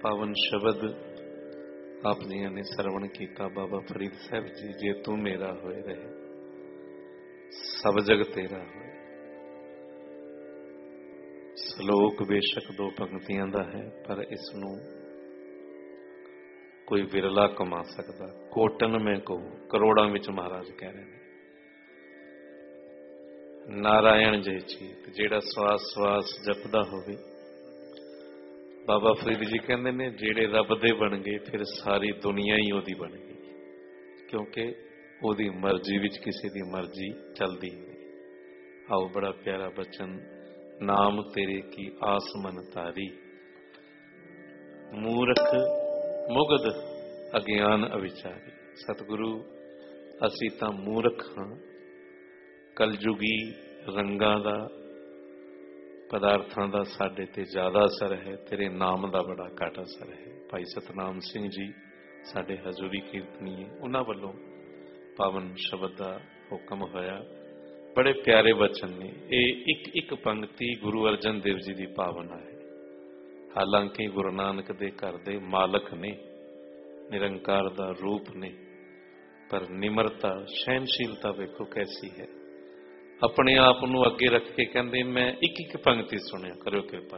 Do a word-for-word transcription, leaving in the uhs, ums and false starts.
पावन शब्द आप जी ने सरवण किया। बाबा फरीद साहब जी, जे तू मेरा होए रहे सब जग तेरा होए। सलोक बेशक दो पंक्तियां दा है, पर इसनों कोई विरला कमा सकता। कोटन में को करोड़ों विच महाराज कह रहे हैं, नारायण जय चीत जेड़ा श्वास श्वास जपदा होवे। बाबा फरीद जी कहते ने जेड़े रब दे बन गए फिर सारी दुनिया ही ओदी बन गई, क्योंकि ओदी मर्जी विच किसी दी मर्जी चलती है। आओ बड़ा प्यारा बचन, नाम तेरे की आसमन तारी, मूर्ख मुगध अज्ञान अविचारी। सतगुरु असी तां मूर्ख हां, कलयुगी रंगां दा पदार्थां दा साडे ते ज्यादा असर है, तेरे नाम दा बड़ा घट असर है। भाई सतनाम सिंह जी साडे हजूरी कीर्तनीय, उन्हां वल्लों पावन शब्द दा हुक्म होया। बड़े प्यारे वचन ने, ये एक एक पंक्ति गुरु अर्जन देव जी की भावना है। हालांकि गुरु नानक दे घर दे मालक ने, निरंकार दा रूप ने, पर निमरता सहनशीलता वेखो कैसी है। अपने आप को अगे रख के कहते मैं एक एक पंक्ति सुनिया करो कृपा।